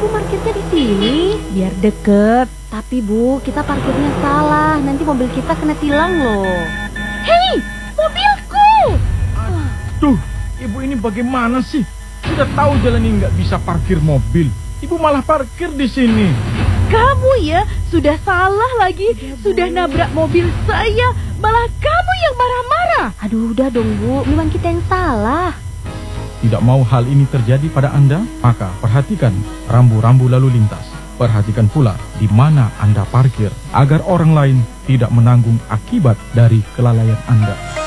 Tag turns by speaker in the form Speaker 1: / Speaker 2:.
Speaker 1: parkirnya di sini? Biar deket. Tapi Bu, kita parkirnya salah. Nanti mobil kita kena tilang loh. Hei, mobilku!
Speaker 2: Aduh, Ibu ini bagaimana sih? Sudah tahu jalan ini nggak bisa parkir mobil. Ibu malah parkir di sini.
Speaker 3: Kamu ya, sudah salah lagi. Sudah nabrak mobil saya. Malah kamu yang marah-marah.
Speaker 1: Aduh, udah dong Bu, memang kita yang salah.
Speaker 2: Tidak mau hal ini terjadi pada Anda, maka perhatikan rambu-rambu lalu lintas. Perhatikan pula di mana Anda parkir, agar orang lain tidak menanggung akibat dari kelalaian Anda.